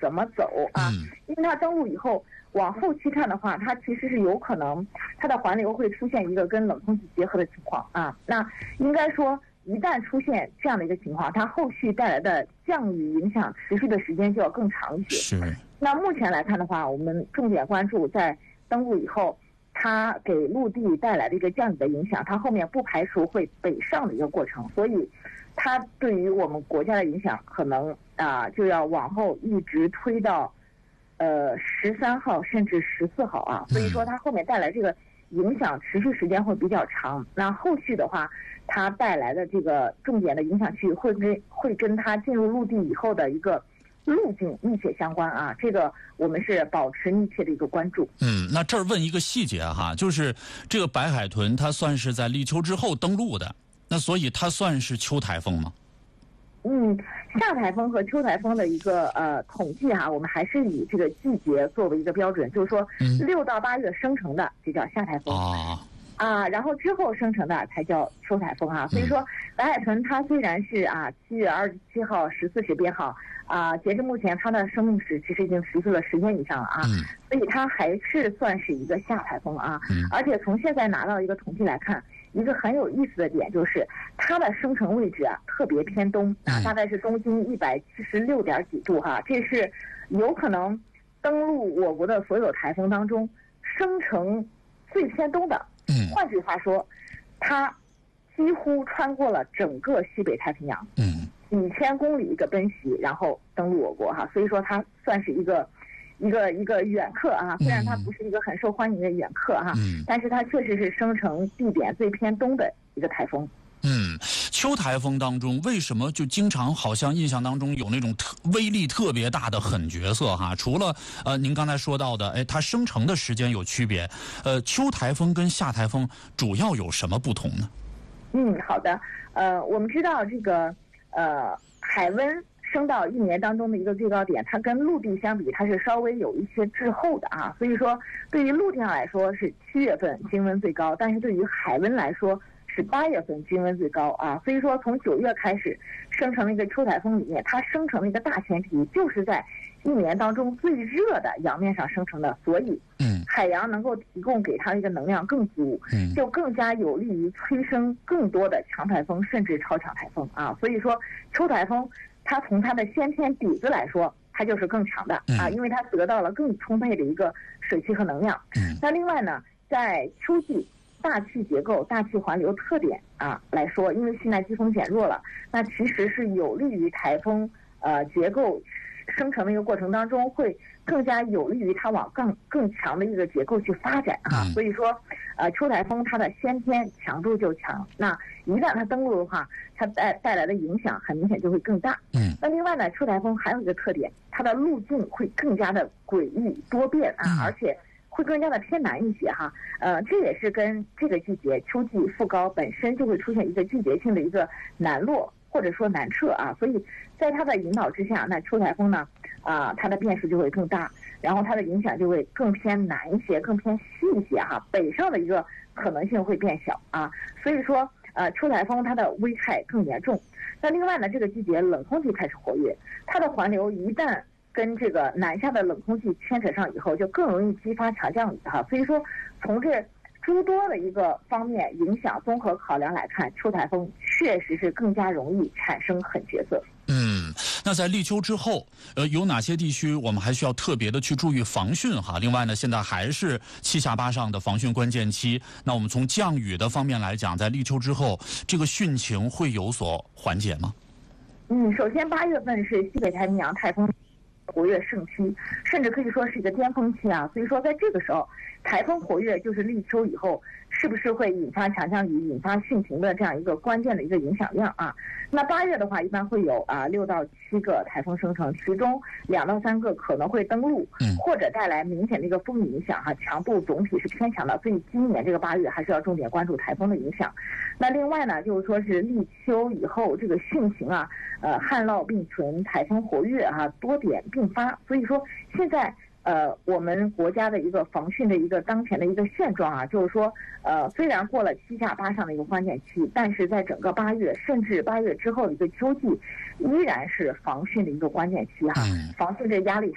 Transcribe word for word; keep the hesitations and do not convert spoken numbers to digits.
怎么走啊？因为它登陆以后，往后期看的话，它其实是有可能它的环流会出现一个跟冷空气结合的情况啊。那应该说，一旦出现这样的一个情况，它后续带来的降雨影响持续的时间就要更长一些。 是。 那目前来看的话，我们重点关注在登陆以后，它给陆地带来的一个降雨的影响，它后面不排除会北上的一个过程，所以它对于我们国家的影响可能啊、呃、就要往后一直推到呃十三号甚至十四号啊，所以说它后面带来这个影响持续时间会比较长。那后续的话，它带来的这个重点的影响区域会跟会跟它进入陆地以后的一个路径密切相关啊，这个我们是保持密切的一个关注。 嗯，那这儿问一个细节哈，就是这个白海豚它算是在立秋之后登陆的，那所以它算是秋台风吗？ 嗯，夏台风和秋台风的一个呃统计哈，我们还是以这个季节作为一个标准，就是说六到八月生成的就叫夏台风。 啊。 啊，然后之后生成的才叫秋台风啊，所以说白海豚它虽然是啊七月二十七号十四时编号啊，截至目前它的生命史其实已经持续了十天以上了啊，所以它还是算是一个夏台风啊，而且从现在拿到一个统计来看，一个很有意思的点就是它的生成位置啊特别偏东啊，大概是东经一百七十六点几度哈，这是有可能登陆我国的所有台风当中生成最偏东的。换句话说，它几乎穿过了整个西北太平洋，嗯，几千公里一个奔袭，然后登陆我国哈，所以说它算是一个一个一个远客啊。虽然它不是一个很受欢迎的远客哈，嗯，但是它确实是生成地点最偏东的一个台风。 嗯，秋台风当中为什么就经常好像印象当中有那种特威力特别大的狠角色哈？除了呃您刚才说到的，哎，它生成的时间有区别，呃，秋台风跟夏台风主要有什么不同呢？ 嗯，好的，呃，我们知道这个呃海温升到一年当中的一个最高点，它跟陆地相比，它是稍微有一些滞后的啊，所以说对于陆地上来说是七月份均温最高，但是对于海温来说是八月份均温最高啊，所以说从九月开始生成了一个秋台风里面，它生成了一个大前提，就是在一年当中最热的洋面上生成的，所以嗯，海洋能够提供给它的一个能量更足，嗯，就更加有利于催生更多的强台风甚至超强台风啊。所以说秋台风它从它的先天底子来说，它就是更强的啊，因为它得到了更充沛的一个水汽和能量。嗯，那另外呢，在秋季大气结构、大气环流特点啊来说，因为现在季风减弱了，那其实是有利于台风呃结构生成的一个过程当中，会更加有利于它往更更强的一个结构去发展啊。所以说，呃，秋台风它的先天强度就强，那一旦它登陆的话，它带带来的影响很明显就会更大。嗯。那另外呢，秋台风还有一个特点，它的路径会更加的诡异多变啊，而且会更加的偏南一些哈，呃，这也是跟这个季节秋季副高本身就会出现一个季节性的一个南落或者说南撤啊，所以在它的引导之下，那秋台风呢，啊、呃，它的变数就会更大，然后它的影响就会更偏南一些，更偏西一些哈，北上的一个可能性会变小啊，所以说呃，秋台风它的危害更严重。那另外呢，这个季节冷空气开始活跃，它的环流一旦跟这个南下的冷空气牵扯上以后，就更容易激发强降雨哈。所以说，从这诸多的一个方面影响综合考量来看，秋台风确实是更加容易产生狠角色。 嗯，那在立秋之后，呃，有哪些地区我们还需要特别的去注意防汛哈？另外呢，现在还是七下八上的防汛关键期。那我们从降雨的方面来讲，在立秋之后，这个汛情会有所缓解吗？ 嗯，首先八月份是西北太平洋台风活跃盛期，甚至可以说是一个巅峰期啊。所以说，在这个时候，台风活跃就是立秋以后是不是会引发强降雨、引发汛情的这样一个关键的一个影响量啊。那八月的话，一般会有啊六到七个台风生成，其中两到三个可能会登陆，或者带来明显的一个风雨影响哈，强度总体是偏强的。所以今年这个八月还是要重点关注台风的影响。那另外呢，就是说是立秋以后这个汛情啊，呃旱涝并存，台风活跃啊，多点并发。所以说现在呃，我们国家的一个防汛的一个当前的一个现状啊，就是说，呃，虽然过了七下八上的一个关键期，但是在整个八月，甚至八月之后的一个秋季，依然是防汛的一个关键期哈，防汛这压力